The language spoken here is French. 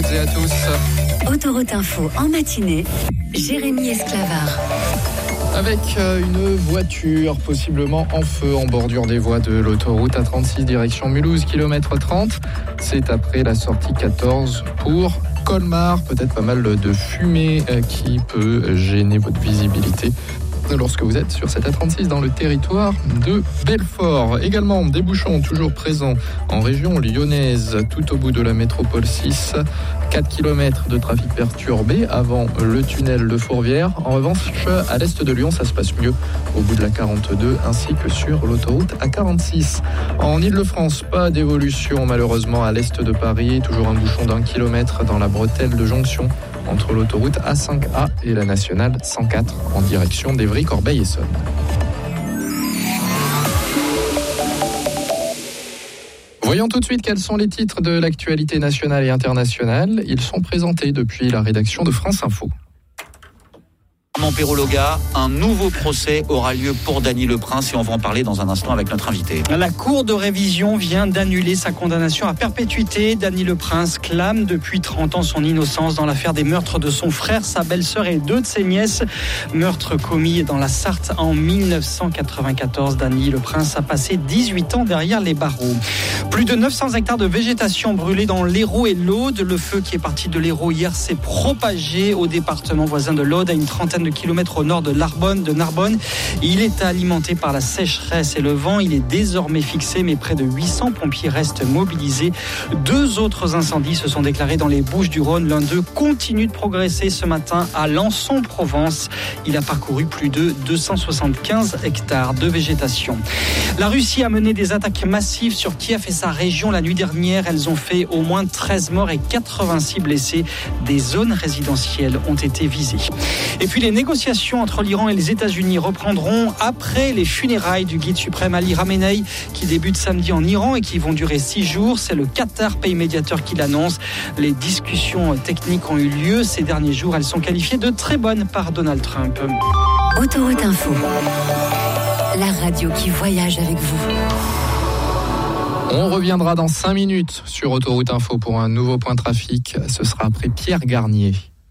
toutes et à tous. Autoroute Info en matinée, Jérémy Esclavard. Avec une voiture possiblement en feu en bordure des voies de l'autoroute A36 direction Mulhouse, kilomètre 30. C'est après la sortie 14 pour Colmar. Peut-être pas mal de fumée qui peut gêner votre visibilité lorsque vous êtes sur cette A36 dans le territoire de Belfort. Également, des bouchons toujours présents en région lyonnaise, tout au bout de la métropole 6. 4 km de trafic perturbé avant le tunnel de Fourvière. En revanche, à l'est de Lyon, ça se passe mieux au bout de la 42 ainsi que sur l'autoroute A46. En Ile-de-France, pas d'évolution malheureusement à l'est de Paris. Toujours un bouchon d'1 kilomètre dans la bretelle de jonction entre l'autoroute A5A et la nationale 104 en direction d'Évry, Corbeil-Essonnes. Voyons tout de suite quels sont les titres de l'actualité nationale et internationale. Ils sont présentés depuis la rédaction de France Info. Perologa, un nouveau procès aura lieu pour Dany Le Prince et on va en parler dans un instant avec notre invité. La Cour de révision vient d'annuler sa condamnation à perpétuité. Dany Le Prince clame depuis 30 ans son innocence dans l'affaire des meurtres de son frère, sa belle-sœur et 2 de ses nièces. Meurtres commis dans la Sarthe en 1994. Dany Le Prince a passé 18 ans derrière les barreaux. Plus de 900 hectares de végétation brûlés dans l'Hérault et l'Aude. Le feu qui est parti de l'Hérault hier s'est propagé au département voisin de l'Aude, à une trentaine de kilomètres au nord de Narbonne. Il est alimenté par la sécheresse et le vent. Il est désormais fixé, mais près de 800 pompiers restent mobilisés. 2 autres incendies se sont déclarés dans les Bouches-du-Rhône. L'un d'eux continue de progresser ce matin à Lançon-Provence. Il a parcouru plus de 275 hectares de végétation. La Russie a mené des attaques massives sur Kiev et sa région la nuit dernière. Elles ont fait au moins 13 morts et 86 blessés. Des zones résidentielles ont été visées. Et puis les négociations entre l'Iran et les États-Unis reprendront après les funérailles du guide suprême Ali Khamenei qui débutent samedi en Iran et qui vont durer 6 jours. C'est le Qatar, pays médiateur, qui l'annonce. Les discussions techniques ont eu lieu ces derniers jours. Elles sont qualifiées de très bonnes par Donald Trump. Autoroute Info, la radio qui voyage avec vous. On reviendra dans 5 minutes sur Autoroute Info pour un nouveau point trafic. Ce sera après Pierre Garnier.